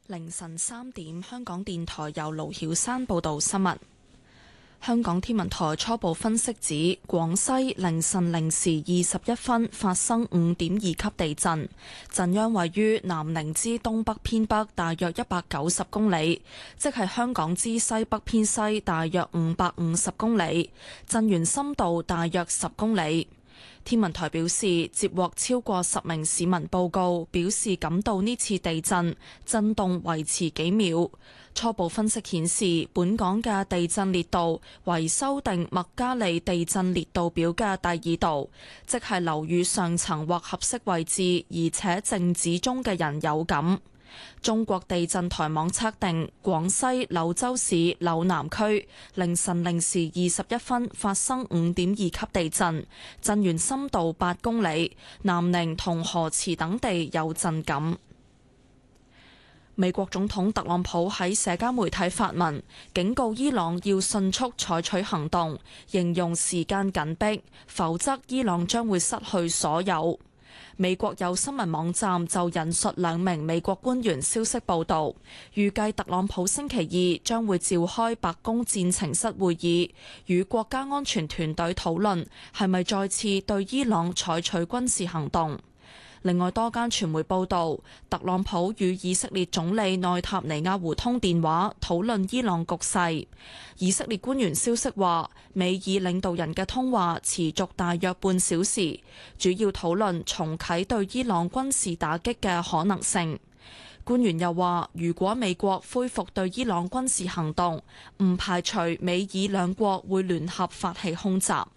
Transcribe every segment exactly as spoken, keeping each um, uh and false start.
凌晨三點，香港電台由盧曉山報道新聞。香港天文台初步分析指，廣西凌晨零時二十一分發生五點二級地震，震央位於南寧之東北偏北大約一百九十公里，即係香港之西北偏西大約五百五十公里，震源深度大約十公里。天文台表示，接獲超過十名市民報告，表示感到呢次地震震動維持幾秒。初步分析顯示，本港嘅地震烈度為修訂麥加利地震烈度表嘅第二度，即係樓宇上層或合適位置，而且靜止中嘅人有感。中國地震台網測定，廣西柳州市柳南區凌晨零時二十一分發生五點二級地震，震源深度八公里，南寧同河池等地有震感。美國總統特朗普喺社交媒體發文，警告伊朗要迅速採取行動，形容時間緊迫，否則伊朗將會失去所有。美國有新聞網站就引述兩名美國官員消息報導，預計特朗普星期二將會召開白宮戰情室會議，與國家安全團隊討論係咪再次對伊朗採取軍事行動。另外，多間傳媒報導，特朗普與以色列總理內塔尼亞胡通電話，討論伊朗局勢。以色列官員消息話，美以領導人嘅通話持續大約半小時，主要討論重啟對伊朗軍事打擊嘅可能性。官員又話，如果美國恢復對伊朗軍事行動，唔排除美以兩國會聯合發起空襲。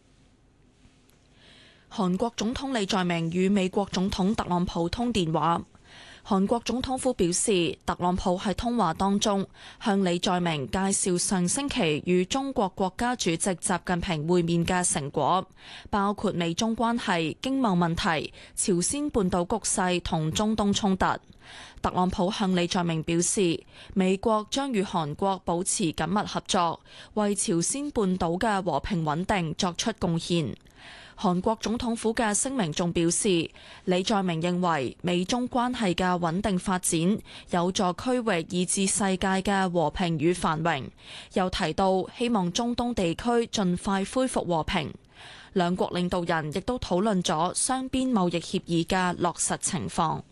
韓國總統李在明與美國總統特朗普通電話。韓國總統府表示，特朗普喺通話當中向李在明介紹上星期與中國國家主席習近平會面嘅成果，包括美中關係、經貿問題、朝鮮半島局勢同中東衝突。特朗普向李在明表示，美國將與韓國保持緊密合作，為朝鮮半島嘅和平穩定作出貢獻。韓國總統府嘅聲明仲表示，李在明認為美中關係嘅穩定發展有助區域以至世界嘅和平與繁榮，又提到希望中東地區盡快恢復和平。兩國領導人亦都討論咗雙邊貿易協議嘅落實情況。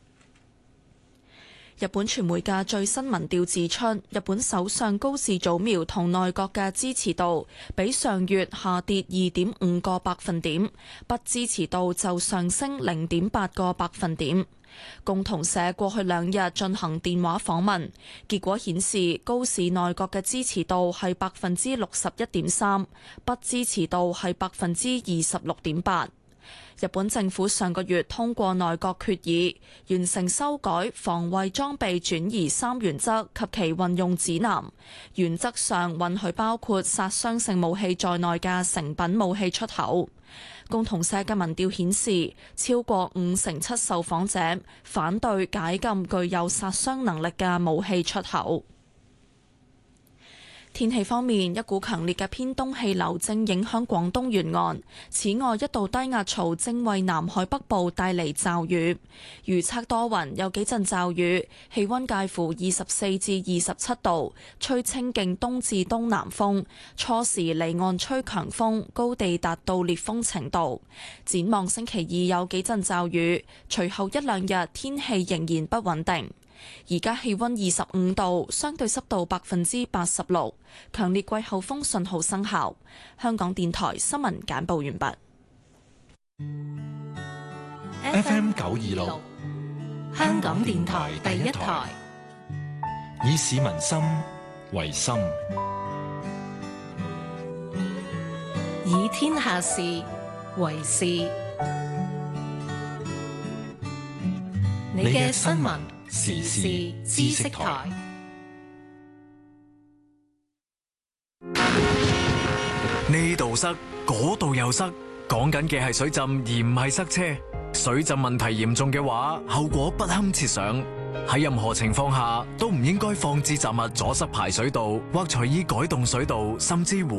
日本傳媒嘅最新民調指出，日本首相高市早苗同內閣嘅支持度比上月下跌二點五個百分點，不支持度就上升零點八個百分點。共同社過去兩日進行電話訪問，結果顯示高市內閣嘅支持度係百分之六十一點三，不支持度係百分之二十六點八。日本政府上個月通過內閣決議，完成修改防衛裝備轉移三原則及其運用指南，原則上允許包括殺傷性武器在內嘅成品武器出口。共同社嘅民調顯示，超過五成七受訪者反對解禁具有殺傷能力嘅武器出口。天氣方面，一股強烈嘅偏東氣流正影響廣東沿岸，此外一道低壓槽正為南海北部帶嚟驟雨。預測多雲，有幾陣驟雨，氣溫介乎二十四至二十七度，吹清勁東至東南風，初時離岸吹強風，高地達到烈風程度。展望星期二有幾陣驟雨，隨後一兩日天氣仍然不穩定。而家氣溫二十五度，相對濕度百分之八十六，強烈季候風信號生效。香港電台新聞簡報完畢。 F M 九二六，香港電台第一台，以市民心為心， 以天下事為事。你嘅新聞時事知識台， 呢度塞，嗰度又塞，講緊嘅係水浸而唔係塞車。水浸問題嚴重嘅話，後果不堪設想。喺任何情況下都唔應該放置雜物阻塞排水道，或隨意改動水道，甚至胡